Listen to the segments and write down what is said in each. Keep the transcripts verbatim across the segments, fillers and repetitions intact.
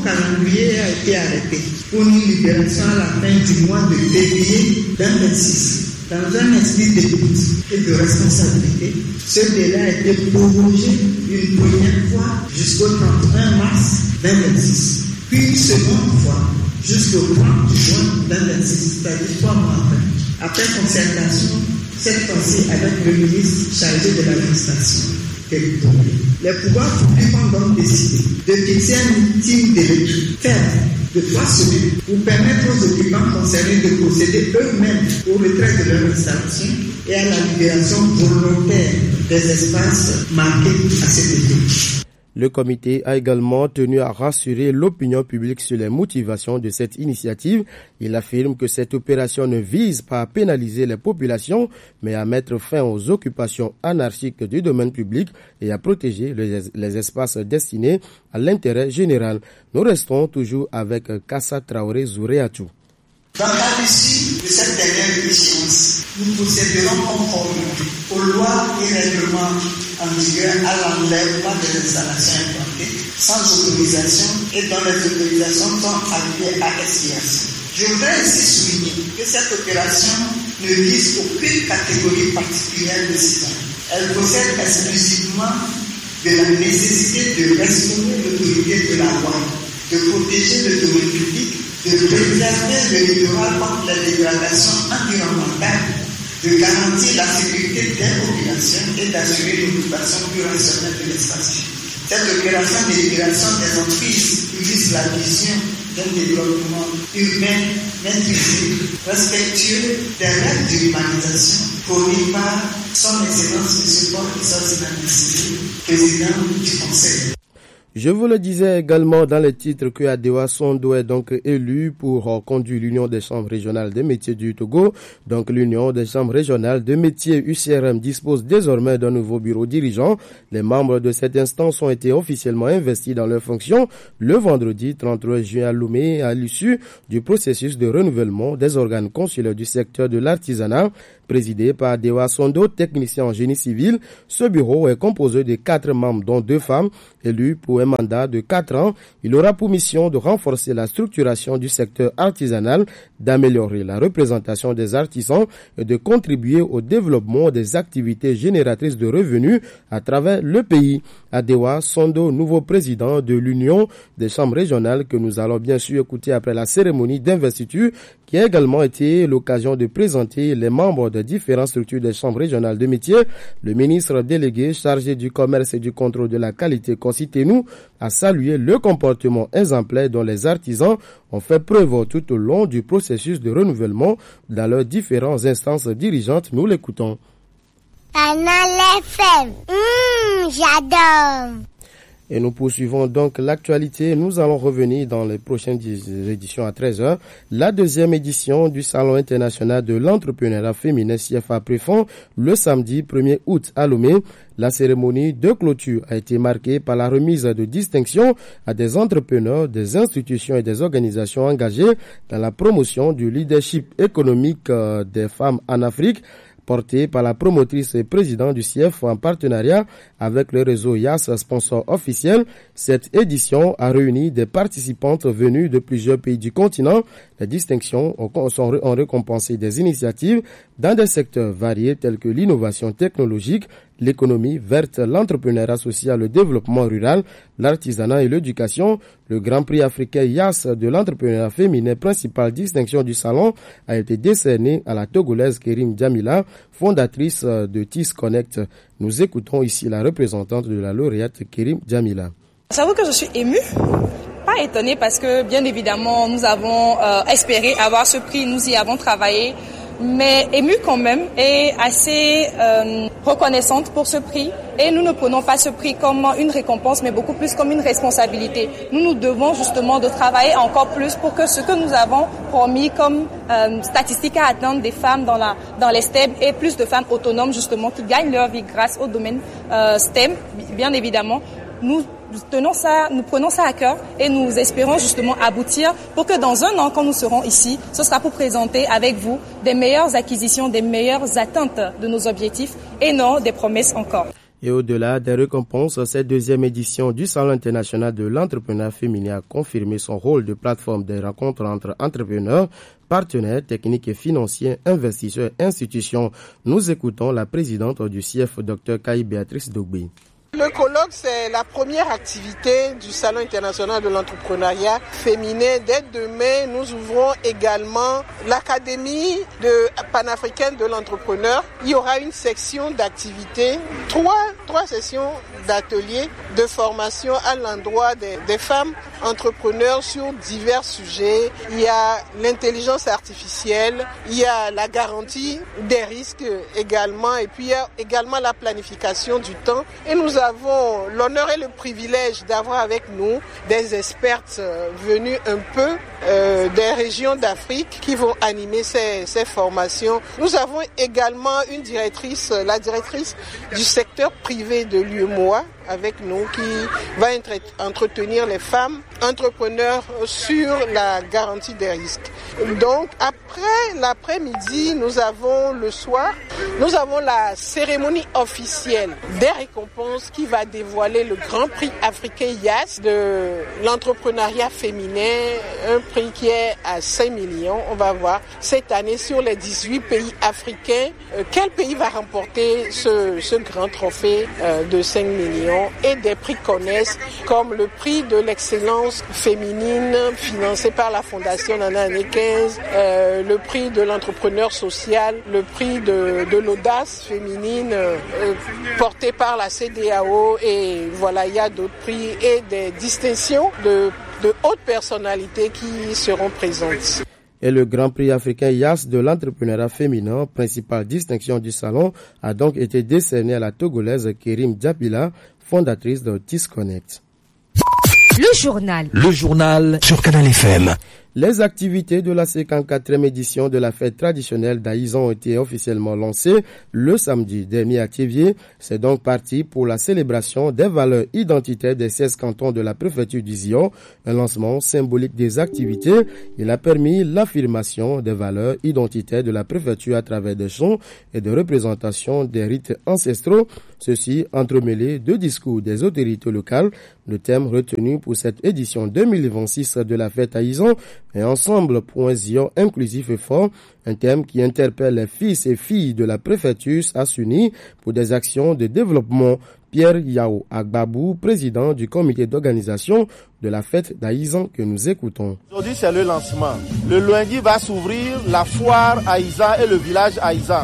calendrier a été arrêté pour une libération à la fin du mois de février deux mille vingt-six. Dans un esprit d'écoute et de responsabilité, ce délai a été prolongé une première fois jusqu'au trente et un mars deux mille vingt-six, puis une seconde fois jusqu'au trente juin deux mille vingt-six, c'est-à-dire trois mois après. Après concertation, cette fois-ci avec le ministre chargé de l'administration territoriale. Les pouvoirs publics ont donc décidé de fixer un ultime délai ferme de trois semaines pour permettre aux occupants concernés de procéder eux-mêmes au retrait de leur installation et à la libération volontaire des espaces marqués à cet effet. Le comité a également tenu à rassurer l'opinion publique sur les motivations de cette initiative. Il affirme que cette opération ne vise pas à pénaliser les populations, mais à mettre fin aux occupations anarchiques du domaine public et à protéger les, les espaces destinés à l'intérêt général. Nous restons toujours avec Kassa Traoré Zouréatou. Dans l'issue de cette dernière échéance, nous procéderons conformément aux lois et règlements en vigueur à l'enlèvement des installations implantées sans autorisation et dont les autorisations sont arrivées à expiration. Je voudrais ainsi souligner que cette opération ne vise aucune catégorie particulière de citoyens. Elle procède exclusivement de la nécessité de restaurer l'autorité de la loi, de protéger le domaine public, de préserver le littoral contre la dégradation environnementale, de garantir la sécurité des populations et d'assurer l'occupation plus rationnelle de l'espace public. Cette opération de libération des emprises vise la vision d'un développement urbain maîtrisé, respectueux des règles de l'humanisation, promis par son Excellence M. Paul Issa Sénat, président du Conseil. Je vous le disais également dans le titre que Adewa Sondo est donc élu pour conduire l'Union des chambres régionales des métiers du Togo. Donc l'Union des chambres régionales des métiers U C R M dispose désormais d'un nouveau bureau dirigeant. Les membres de cette instance ont été officiellement investis dans leurs fonctions le vendredi trente-trois juin à Lomé à l'issue du processus de renouvellement des organes consulaires du secteur de l'artisanat. Présidé par Adewa Sondo, technicien en génie civil, ce bureau est composé de quatre membres dont deux femmes élus pour un mandat de quatre ans. Il aura pour mission de renforcer la structuration du secteur artisanal, d'améliorer la représentation des artisans et de contribuer au développement des activités génératrices de revenus à travers le pays. Adewa Sondo, nouveau président de l'Union des chambres régionales que nous allons bien sûr écouter après la cérémonie d'investiture qui a également été l'occasion de présenter les membres de différentes structures des chambres régionales de métiers. Le ministre délégué chargé du commerce et du contrôle de la qualité Kositenu a salué le comportement exemplaire dont les artisans ont fait preuve tout au long du processus de renouvellement dans leurs différentes instances dirigeantes. Nous l'écoutons. Canal F M, mmh, j'adore. Et nous poursuivons donc l'actualité. Nous allons revenir dans les prochaines éditions à treize heures. La deuxième édition du Salon international de l'entrepreneuriat féminin C F A Préfond le samedi premier août à Lomé. La cérémonie de clôture a été marquée par la remise de distinctions à des entrepreneurs, des institutions et des organisations engagées dans la promotion du leadership économique des femmes en Afrique, porté par la promotrice et présidente du C F en partenariat avec le réseau Y A S, sponsor officiel. Cette édition a réuni des participantes venues de plusieurs pays du continent. Les distinctions ont récompensé des initiatives dans des secteurs variés tels que l'innovation technologique, l'économie verte, l'entrepreneuriat social, le développement rural, l'artisanat et l'éducation. Le Grand Prix africain Y A S de l'entrepreneuriat féminin, principale distinction du salon, a été décerné à la Togolaise Kérim Djamila, fondatrice de T I S Connect. Nous écoutons ici la représentante de la lauréate Kérim Djamila. J'avoue que je suis émue, pas étonnée parce que bien évidemment nous avons euh, espéré avoir ce prix, nous y avons travaillé. Mais émue quand même et assez euh, reconnaissante pour ce prix. Et nous ne prenons pas ce prix comme une récompense, mais beaucoup plus comme une responsabilité. Nous nous devons justement de travailler encore plus pour que ce que nous avons promis comme euh, statistique à atteindre des femmes dans la dans les S T E M et plus de femmes autonomes justement qui gagnent leur vie grâce au domaine euh, S T E M, bien évidemment. Nous tenons ça, nous prenons ça à cœur et nous espérons justement aboutir pour que dans un an, quand nous serons ici, ce sera pour présenter avec vous des meilleures acquisitions, des meilleures atteintes de nos objectifs et non des promesses encore. Et au-delà des récompenses, cette deuxième édition du Salon international de l'entrepreneuriat féminin a confirmé son rôle de plateforme des rencontres entre entrepreneurs, partenaires techniques et financiers, investisseurs et institutions. Nous écoutons la présidente du C I F, Dr Kaï Béatrice Dogbe. Le colloque, c'est la première activité du Salon international de l'entrepreneuriat féminin. Dès demain, nous ouvrons également l'Académie de panafricaine de l'entrepreneur. Il y aura une section d'activités, trois, trois sessions d'ateliers de formation à l'endroit des, des femmes entrepreneurs sur divers sujets. Il y a l'intelligence artificielle, il y a la garantie des risques également, et puis il y a également la planification du temps. Et nous avons l'honneur et le privilège d'avoir avec nous des expertes venues un peu euh, des régions d'Afrique qui vont animer ces, ces formations. Nous avons également une directrice, la directrice du secteur privé de l'U E M O A avec nous qui va entretenir les femmes entrepreneurs sur la garantie des risques. Donc après l'après-midi, nous avons le soir, nous avons la cérémonie officielle des récompenses qui va dévoiler le Grand Prix africain Y A S de l'entrepreneuriat féminin, un prix qui est à cinq millions. On va voir cette année sur les dix-huit pays africains, euh, quel pays va remporter ce, ce grand trophée euh, de cinq millions. Et des prix connaissent comme le prix de l'excellence féminine financé par la Fondation Nana Année quinze, euh, le prix de l'entrepreneur social, le prix de, de l'audace féminine euh, porté par la C D A O et voilà, il y a d'autres prix et des distinctions de, de hautes personnalités qui seront présentes. Et le Grand Prix africain Y A S de l'entrepreneuriat féminin, principale distinction du salon, a donc été décerné à la Togolaise Kérim Diapila, fondatrice de Tisconnect. Le journal. Le journal sur Canal F M. Les activités de la cinquante-quatrième édition de la fête traditionnelle d'Aïzan ont été officiellement lancées le samedi dernier à Thiévier. C'est donc parti pour la célébration des valeurs identitaires des seize cantons de la préfecture du Zion. Un lancement symbolique des activités. Il a permis l'affirmation des valeurs identitaires de la préfecture à travers des chants et de représentations des rites ancestraux. Ceci entremêlé de discours des autorités locales. Le thème retenu pour cette édition deux mille vingt-six de la fête Aïzan est Ensemble pour un Zion inclusif et fort, un thème qui interpelle les fils et filles de la préfecture à s'unir pour des actions de développement. Pierre Yao Agbabou, président du comité d'organisation de la fête d'Aïzan que nous écoutons. Aujourd'hui, c'est le lancement. Le lundi va s'ouvrir la foire Aïzan et le village Aïzan.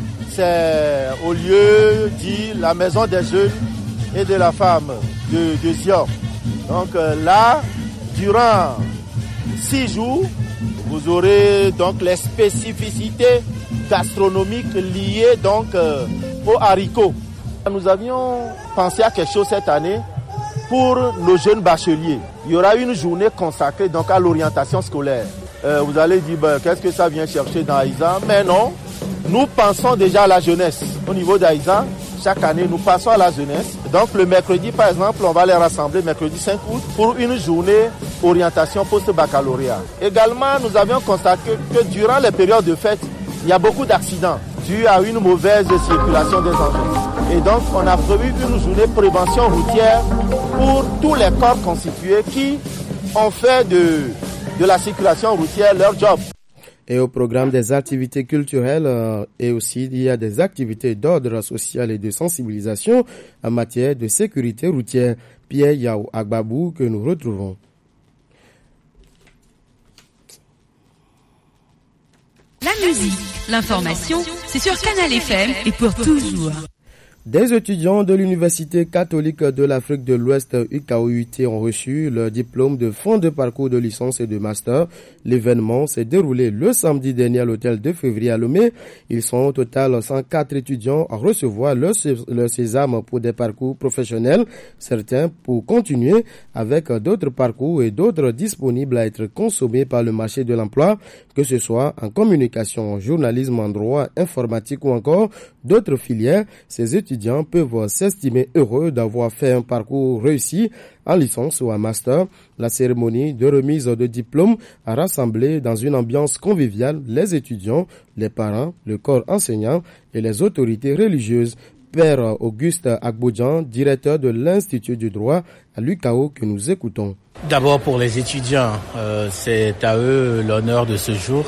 C'est au lieu dit la maison des jeunes et de la femme de, de Zion. Donc euh, là, durant six jours, vous aurez donc les spécificités gastronomiques liées donc euh, aux haricots. Nous avions pensé à quelque chose cette année pour nos jeunes bacheliers. Il y aura une journée consacrée donc à l'orientation scolaire. Euh, vous allez dire ben, qu'est-ce que ça vient chercher dans Aïzan? Mais non, nous pensons déjà à la jeunesse. Au niveau d'Aïzan, chaque année, nous passons à la jeunesse. Donc le mercredi, par exemple, on va les rassembler mercredi cinq août pour une journée orientation post-baccalauréat. Également, nous avions constaté que durant les périodes de fête, il y a beaucoup d'accidents dus à une mauvaise circulation des engins. Et donc, on a prévu une journée prévention routière pour tous les corps constitués qui ont fait de, de la circulation routière leur job. Et au programme des activités culturelles euh, et aussi il y a des activités d'ordre social et de sensibilisation en matière de sécurité routière. Pierre Yao Agbabou que nous retrouvons. La musique, l'information, c'est sur Canal F M et pour toujours. Des étudiants de l'Université catholique de l'Afrique de l'Ouest U K O U T ont reçu leur diplôme de fin de parcours de licence et de master. L'événement s'est déroulé le samedi dernier à l'hôtel de février à Lomé. Ils sont au total cent quatre étudiants à recevoir leur, leur sésame pour des parcours professionnels, certains pour continuer avec d'autres parcours et d'autres disponibles à être consommés par le marché de l'emploi, que ce soit en communication, journalisme, en droit, informatique ou encore d'autres filières. Ces étudiants peuvent s'estimer heureux d'avoir fait un parcours réussi en licence ou en master. La cérémonie de remise de diplôme a rassemblé dans une ambiance conviviale les étudiants, les parents, le corps enseignant et les autorités religieuses. Père Auguste Agbodjan, directeur de l'Institut du droit à l'U Q A O, que nous écoutons. D'abord pour les étudiants, euh, c'est à eux l'honneur de ce jour.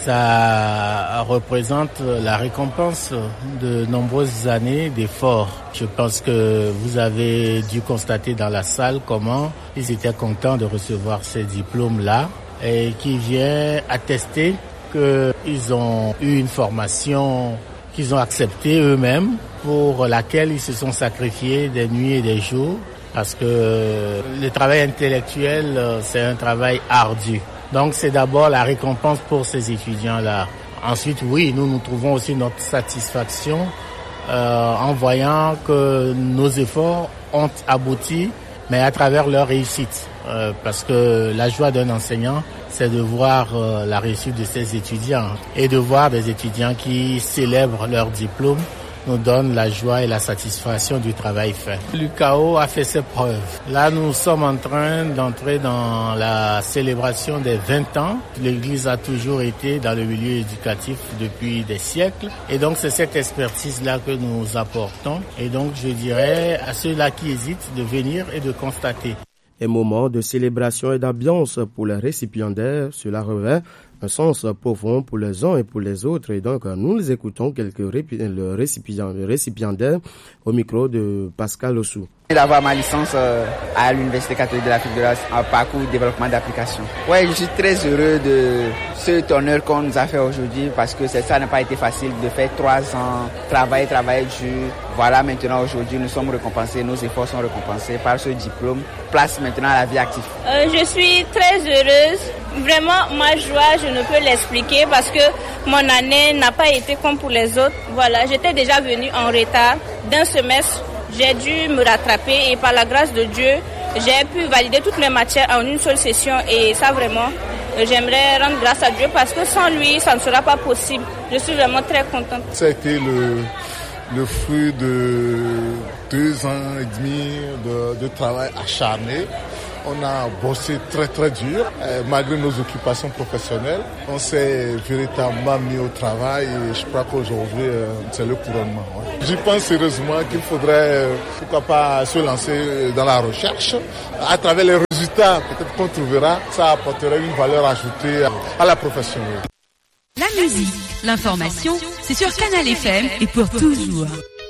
Ça représente la récompense de nombreuses années d'efforts. Je pense que vous avez dû constater dans la salle comment ils étaient contents de recevoir ces diplômes-là et qui vient attester qu'ils ont eu une formation qu'ils ont acceptée eux-mêmes, pour laquelle ils se sont sacrifiés des nuits et des jours, parce que le travail intellectuel, c'est un travail ardu. Donc c'est d'abord la récompense pour ces étudiants-là. Ensuite, oui, nous nous trouvons aussi notre satisfaction euh, en voyant que nos efforts ont abouti, mais à travers leur réussite. Euh, parce que la joie d'un enseignant, c'est de voir euh, la réussite de ses étudiants et de voir des étudiants qui célèbrent leur diplôme nous donne la joie et la satisfaction du travail fait. L'U Q A O a fait ses preuves. Là, nous sommes en train d'entrer dans la célébration des vingt ans. L'Église a toujours été dans le milieu éducatif depuis des siècles. Et donc, c'est cette expertise-là que nous apportons. Et donc, je dirais à ceux-là qui hésitent de venir et de constater. Un moment de célébration et d'ambiance pour les récipiendaires, cela revêt un sens profond pour les uns et pour les autres. Et donc, nous les écoutons quelques répi- le récipient, le récipiendaire au micro de Pascal Ossou. D'avoir ma licence euh, à l'Université catholique de l'Afrique de l'Ouest en parcours développement d'application. Ouais, je suis très heureux de cet honneur qu'on nous a fait aujourd'hui parce que ça n'a pas été facile de faire trois ans, travailler, travailler dur. Voilà, maintenant aujourd'hui nous sommes récompensés, nos efforts sont récompensés par ce diplôme. Place maintenant à la vie active. Euh, je suis très heureuse. Vraiment, ma joie, je ne peux l'expliquer parce que mon année n'a pas été comme pour les autres. Voilà, j'étais déjà venue en retard d'un semestre. J'ai dû me rattraper et par la grâce de Dieu, j'ai pu valider toutes mes matières en une seule session et ça vraiment, j'aimerais rendre grâce à Dieu parce que sans lui, ça ne sera pas possible. Je suis vraiment très contente. Ça a été le, le fruit de deux ans et demi de, de travail acharné. On a bossé très très dur, euh, malgré nos occupations professionnelles. On s'est véritablement mis au travail et je crois qu'aujourd'hui, euh, c'est le couronnement. Ouais. Je pense sérieusement qu'il faudrait, euh, pourquoi pas, se lancer dans la recherche. À travers les résultats, peut-être qu'on trouvera, ça apporterait une valeur ajoutée à, à la profession. La musique, l'information, c'est sur Canal F M et pour toujours.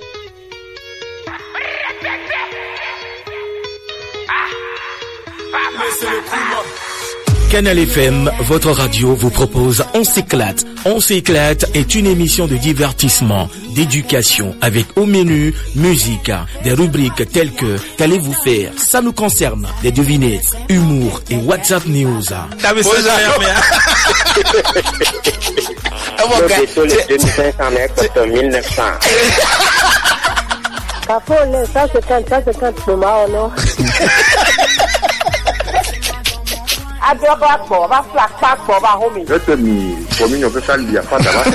Canal F M, votre radio vous propose On s'éclate. On s'éclate est une émission de divertissement, d'éducation avec au menu musique, des rubriques telles que qu'allez-vous faire, ça nous concerne, des devinettes, humour et WhatsApp News. Ça c'est quand, ça c'est quand tu me marres, non? Je te mis, pour moi, on peut faire l'I A F A d'abord.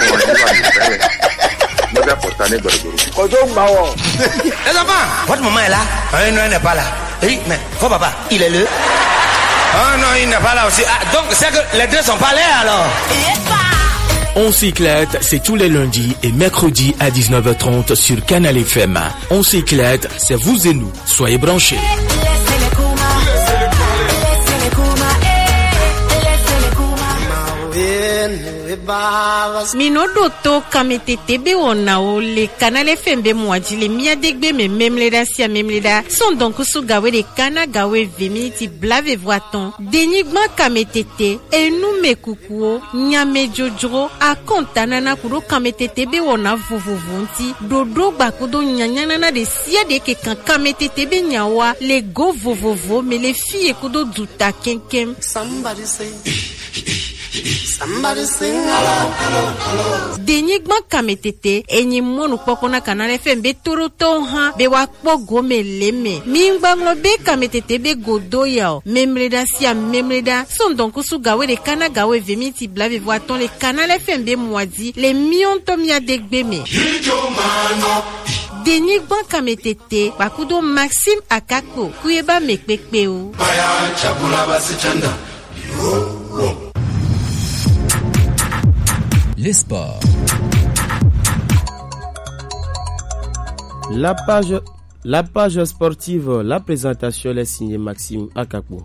Les enfants, votre maman est là. Ah, non, elle n'est pas là. Oui, mais, faut papa, il est là. Ah non, il n'est pas là aussi. Ah, donc, c'est que les deux sont pas là alors. On s'éclate, c'est tous les lundis et mercredis à dix-neuf heures trente sur Canal F M. On s'éclate, c'est vous et nous. Soyez branchés. Minodo to kamete tebe onao le Canal F M be mwaji le mia degbe me memleda sia memleda son donc sou gawe de kana gawe vemiti blave voiton denigma kametete e nou me kukuo nyame jojo a kontana na kuro kametete be ona vovovunti dodo bakudo nyanyana na de sia de ke kan kametete be nyawa le go vovovo me le fie kudo duta kenkem somebody say Somebody sing hello, hello, hello. Denigma kametete enyi monu pokona Canal F M be toroto ha be wakpo gome leme. Mingbango be kametete be godo yao. Memreda sia memreda son donc sou gawe de kana gawe vemiti blave voiton le Canal F M be mwadi le mionto mia degbe me. Denigma kametete bakudo Maxime Akako kuyeba mekpekpe ou. Baya chabula basi chanda. Les sports. La page, la page sportive, la présentation est signée Maxime Akapo.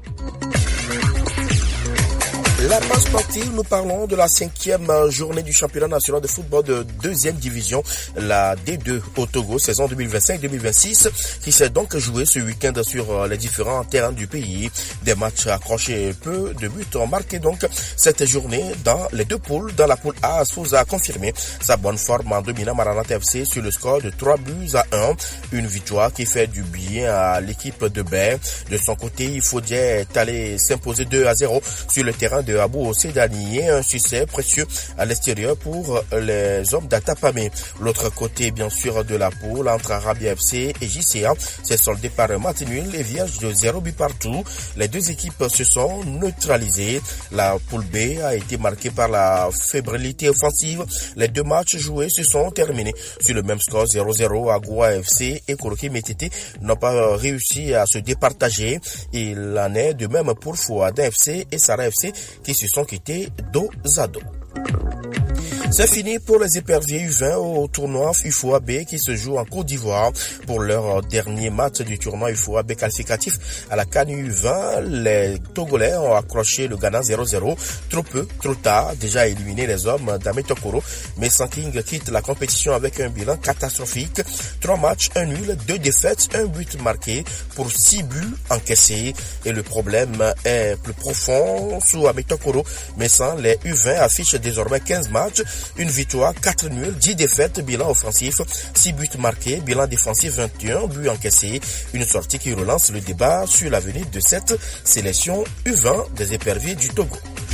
La page sportive, nous parlons de la cinquième journée du championnat national de football de deuxième division, la D deux au Togo, saison deux mille vingt-cinq deux mille vingt-six, qui s'est donc jouée ce week-end sur les différents terrains du pays. Des matchs accrochés, peu de buts ont marqué donc cette journée dans les deux poules. Dans la poule A, Souza a confirmé sa bonne forme en dominant Maranatha F C sur le score de trois buts à un. Une victoire qui fait du bien à l'équipe de Baie. De son côté, Ifodie est allé s'imposer deux à zéro sur le terrain de Abou Ossédani, un succès précieux à l'extérieur pour les hommes d'Atapamé. L'autre côté, bien sûr, de la poule entre Arabia F C et J C A s'est soldé par un match nul et vierge de zéro but partout. Les deux équipes se sont neutralisées. La poule B a été marquée par la fébrilité offensive. Les deux matchs joués se sont terminés sur le même score zéro zéro. Agoua F C et Koroki Métété n'ont pas réussi à se départager. Il en est de même pour Fouada F C et Sarah F C qui se sont quittés dos à dos. C'est fini pour les éperviers U vingt au tournoi U F O A B qui se joue en Côte d'Ivoire. Pour leur dernier match du tournoi U F O A B qualificatif à la CAN U vingt, les Togolais ont accroché le Ghana zéro zéro. Trop peu, trop tard, déjà éliminé les hommes d'Ametokoro. Mais Sanking quitte la compétition avec un bilan catastrophique. Trois matchs, un nul, deux défaites, un but marqué pour six buts encaissés. Et le problème est plus profond sous Ametokoro. Mais sans les U vingt affichent désormais quinze matchs. Une victoire, quatre nuls, dix défaites, bilan offensif, six buts marqués, bilan défensif, vingt et un buts encaissés. Une sortie qui relance le débat sur l'avenir de cette sélection U vingt des éperviers du Togo.